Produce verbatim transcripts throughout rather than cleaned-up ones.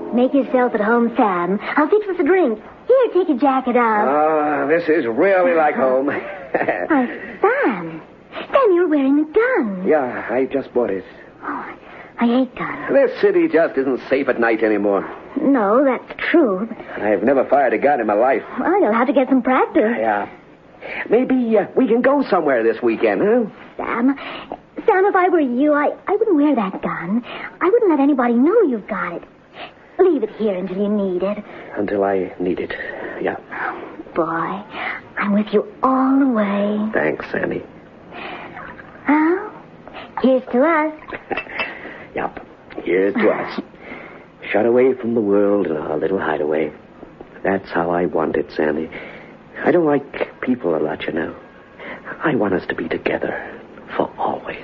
Make yourself at home, Sam. I'll fix us a drink. Here, take your jacket off. Ah, this is really like home. Oh, Sam. Sam, you're wearing a gun. Yeah, I just bought it. Oh, I hate guns. This city just isn't safe at night anymore. No, that's true. I've never fired a gun in my life. Well, you'll have to get some practice. Yeah. Maybe uh, we can go somewhere this weekend, huh? Sam, Sam, if I were you, I, I wouldn't wear that gun. I wouldn't let anybody know you've got it. Leave it here until you need it. Until I need it, yeah. Boy, I'm with you all the way. Thanks, Sandy. Well, here's to us. Yep, here's to us. Shut away from the world in our little hideaway. That's how I want it, Sandy. I don't like people a lot, you know. I want us to be together for always.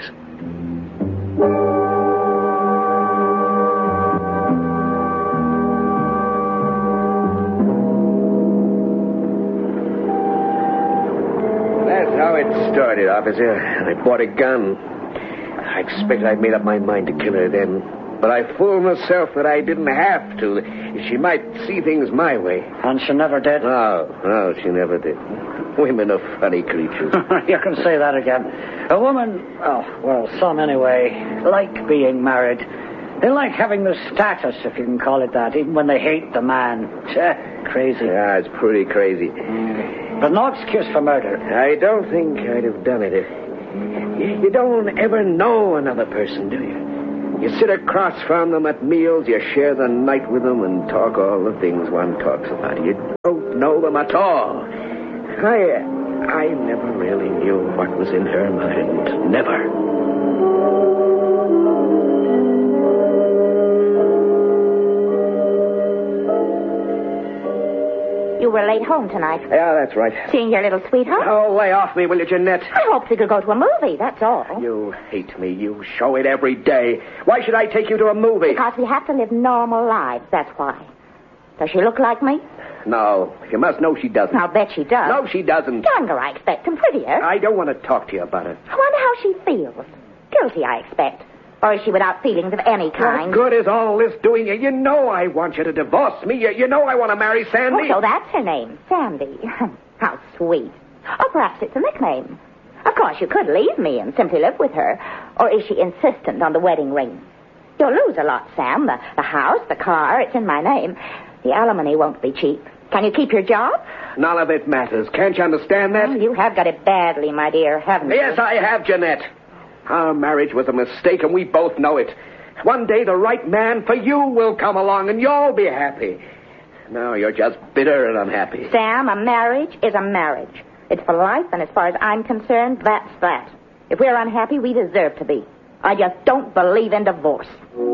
That's how it started, officer. I bought a gun. I expected I'd made up my mind to kill her then. But I fooled myself that I didn't have to. She might see things my way. And she never did? No, no, she never did. Women are funny creatures. You can say that again. A woman, oh, well, some anyway, like being married. They like having the status, if you can call it that, even when they hate the man. Crazy. Yeah, it's pretty crazy. Mm. But no excuse for murder. I don't think I'd have done it if... You don't ever know another person, do you? You sit across from them at meals, you share the night with them and talk all the things one talks about. You don't know them at all. I, I never really knew what was in her mind. Never. You were late home tonight. Yeah, that's right. Seeing your little sweetheart? Oh, lay off me, will you, Jeanette? I hoped we could go to a movie, that's all. You hate me. You show it every day. Why should I take you to a movie? Because we have to live normal lives, that's why. Does she look like me? No. You must know she doesn't. I'll bet she does. No, she doesn't. Younger, I expect, and prettier. I don't want to talk to you about it. I wonder how she feels. Guilty, I expect. Or is she without feelings of any kind? What good is all this doing you? You know I want you to divorce me. You, you know I want to marry Sandy. Oh, so that's her name, Sandy. How sweet. Or perhaps it's a nickname. Of course, you could leave me and simply live with her. Or is she insistent on the wedding ring? You'll lose a lot, Sam. The, the house, the car, it's in my name. The alimony won't be cheap. Can you keep your job? None of it matters. Can't you understand that? Well, you have got it badly, my dear, haven't you? Yes, I have, Jeanette. Our marriage was a mistake, and we both know it. One day the right man for you will come along, and you'll be happy. Now you're just bitter and unhappy. Sam, a marriage is a marriage. It's for life, and as far as I'm concerned, that's that. If we're unhappy, we deserve to be. I just don't believe in divorce.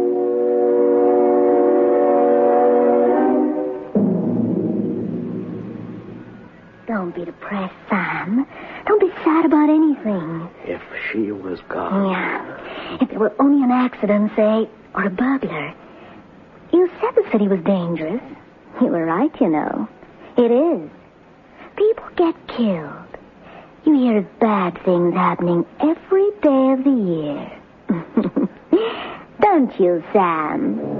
Don't be depressed, Sam. Don't be sad about anything. If she was gone. Yeah. If there were only an accident, say, or a burglar. You said the city was dangerous. You were right, you know. It is. People get killed. You hear of bad things happening every day of the year. Don't you, Sam?